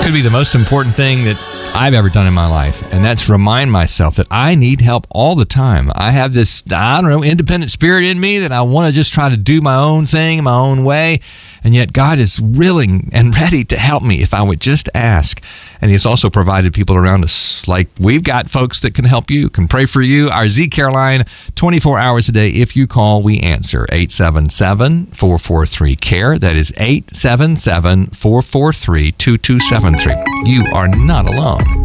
could be the most important thing that I've ever done in my life, and that's remind myself that I need help all the time. I have this, independent spirit in me that I want to just try to do my own thing, my own way, and yet God is willing and ready to help me if I would just ask. And He's also provided people around us, like we've got folks that can help you, can pray for you. Our Z-Care line, 24 hours a day. If you call, we answer. 877-443-CARE. That is 877-443-2273. You are not alone.